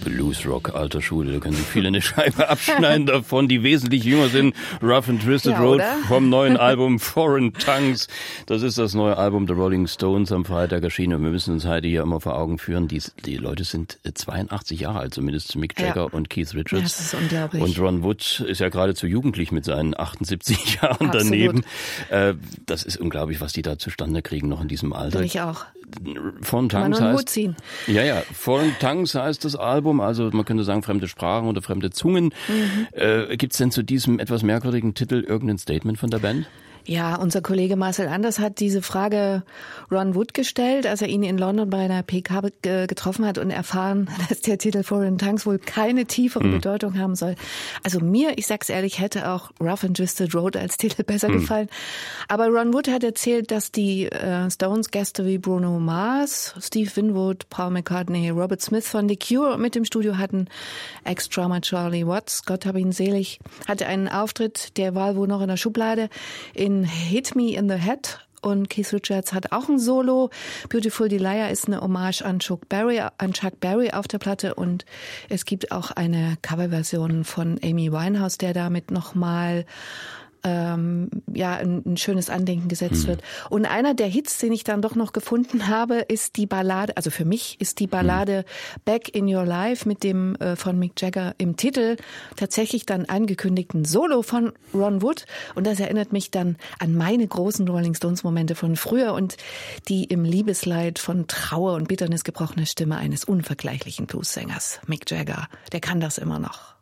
Bluesrock alter Schule, da können sich viele eine Scheibe abschneiden davon, die wesentlich jünger sind. Rough and Twisted Road vom neuen Album Foreign Tongues. Das ist das neue Album der Rolling Stones am Freitag erschienen. Und wir müssen uns heute hier immer vor Augen führen, die Leute sind 82 Jahre alt, zumindest Mick Jagger und Keith Richards. Ja, das ist unglaublich. Und Ron Wood ist ja geradezu jugendlich mit seinen 78 Jahren Absolut. daneben. Das ist unglaublich, was die da zustande kriegen noch in diesem Alter. Bin ich auch. Foreign Tongues heißt, Foreign Tongues heißt das Album, also man könnte sagen fremde Sprachen oder fremde Zungen. Gibt's denn zu diesem etwas merkwürdigen Titel irgendein Statement von der Band? Ja, unser Kollege Marcel Anders hat diese Frage Ron Wood gestellt, als er ihn in London bei einer PK getroffen hat und erfahren, dass der Titel Foreign Tongues wohl keine tiefere Bedeutung haben soll. Also mir, ich sag's ehrlich, hätte auch Rough and Twisted Road als Titel besser gefallen. Aber Ron Wood hat erzählt, dass die Stones-Gäste wie Bruno Mars, Steve Winwood, Paul McCartney, Robert Smith von The Cure mit im Studio hatten. Ex-Drummer Charlie Watts, Gott hab ihn selig, hatte einen Auftritt, der war wohl noch in der Schublade, in Hit Me in the Head, und Keith Richards hat auch ein Solo. Beautiful Liar ist eine Hommage an Chuck Berry auf der Platte, und es gibt auch eine Coverversion von Amy Winehouse, der damit nochmal ein schönes Andenken gesetzt wird. Und einer der Hits, den ich dann doch noch gefunden habe, ist die Ballade, also für mich ist die Ballade Back in Your Life mit dem von Mick Jagger im Titel tatsächlich dann angekündigten Solo von Ron Wood. Und das erinnert mich dann an meine großen Rolling Stones Momente von früher und die im Liebesleid von Trauer und Bitternis gebrochene Stimme eines unvergleichlichen Bluessängers, Mick Jagger. Der kann das immer noch.